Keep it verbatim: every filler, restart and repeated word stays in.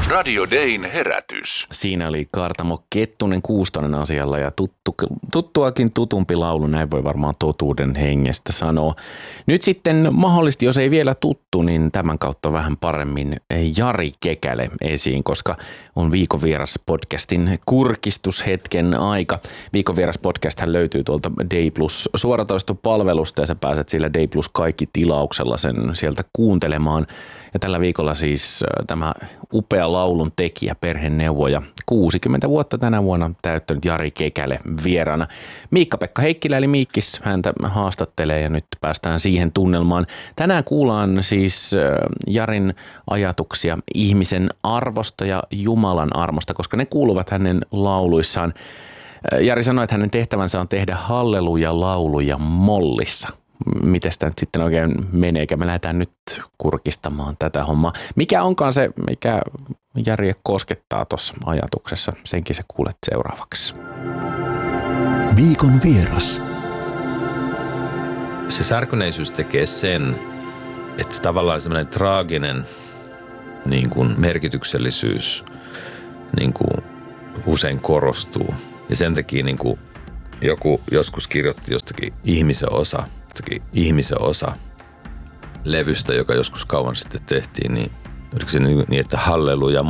Radio Dayn herätys. Siinä oli Kaartamo Kettunen Kuustonen asialla ja tuttu, tuttuakin tutumpi laulu, näin voi varmaan totuuden hengestä sanoa. Nyt sitten mahdollisesti, jos ei vielä tuttu, niin tämän kautta vähän paremmin Jari Kekälä esiin, koska on Viikon vieras podcastin kurkistushetken aika. Viikon vieras podcasthän löytyy tuolta Day Plus suoratoistopalvelusta ja sä pääset sillä Day Plus kaikki tilauksella sen sieltä kuuntelemaan. Ja tällä viikolla siis tämä upea laulun tekijä, perheneuvoja, kuusikymmentä vuotta tänä vuonna täyttänyt Jari Kekälä vieraana. Miikka-Pekka Heikkilä eli Miikkis häntä haastattelee ja nyt päästään siihen tunnelmaan. Tänään kuullaan siis Jarin ajatuksia ihmisen arvosta ja Jumalan armosta, koska ne kuuluvat hänen lauluissaan. Jari sanoi, että hänen tehtävänsä on tehdä halleluja-lauluja mollissa. Miten sitä nyt sitten oikein meneekö? Me lähdetään nyt kurkistamaan tätä hommaa. Mikä onkaan se, mikä Jari koskettaa tuossa ajatuksessa? Senkin sä kuulet seuraavaksi. Viikon vieras. Se särkyneisyys tekee sen, että tavallaan semmoinen traaginen niin kuin merkityksellisyys niin kuin usein korostuu. Ja sen takia niin kuin joku joskus kirjoitti jostakin ihmisen osa, jostakin ihmisen osa levystä, joka joskus kauan sitten tehtiin, niin oliko se niin, että halleluja